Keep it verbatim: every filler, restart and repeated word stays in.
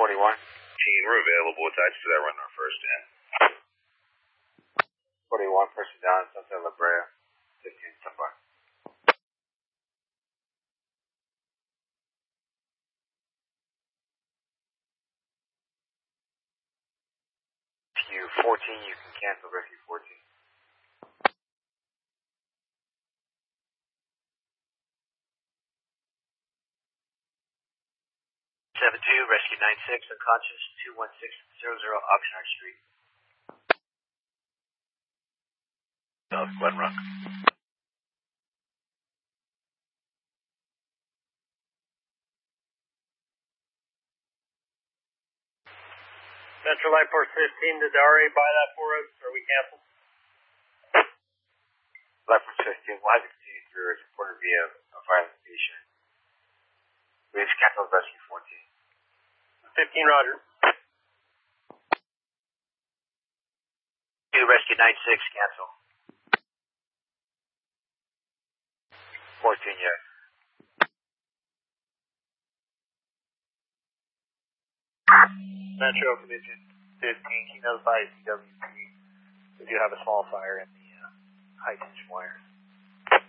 forty-one. Team, we're available attached to that runner first in. forty-one, person down, Sunset La Brea. fifteen, standby. Rescue fourteen, you can cancel rescue fourteen. seven two, rescue nine six, unconscious, two one six zero zero, Oxnard Street. South Glen Rock. Metro Light Force fifteen, did they already buy that for us, or we canceled? Light Force fifteen, we'll have to continue through as reported via a violent patient. We just canceled rescue fourteen. fifteen, roger. two, rescue nine six, cancel. fourteen, yes. Metro Commission fifteen, can you notify C W P? We do have a small fire in the uh, high tension wire.